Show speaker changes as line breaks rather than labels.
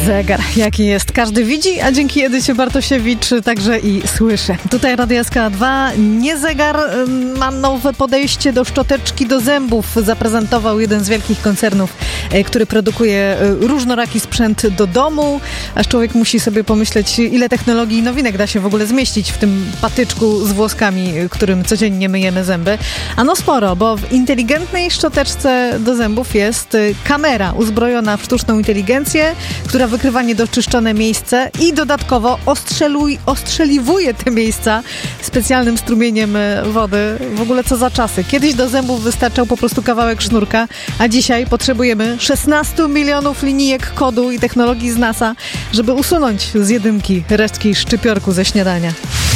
Zegar, jaki jest, każdy widzi, a dzięki Edycie Bartosiewicz także i słyszy. Tutaj Radio SK2, nie zegar, ma nowe podejście do szczoteczki do zębów. Zaprezentował jeden z wielkich koncernów, który produkuje różnoraki sprzęt do domu, aż człowiek musi sobie pomyśleć, ile technologii i nowinek da się w ogóle zmieścić w tym patyczku z włoskami, którym codziennie myjemy zęby. Ano sporo, bo w inteligentnej szczoteczce do zębów jest kamera uzbrojona w sztuczną inteligencję, która wykrywa niedoczyszczone miejsce i dodatkowo ostrzeliwuje te miejsca specjalnym strumieniem wody. W ogóle co za czasy. Kiedyś do zębów wystarczał po prostu kawałek sznurka, a dzisiaj potrzebujemy 16 milionów linijek kodu i technologii z NASA, żeby usunąć z jedynki resztki szczypiorku ze śniadania.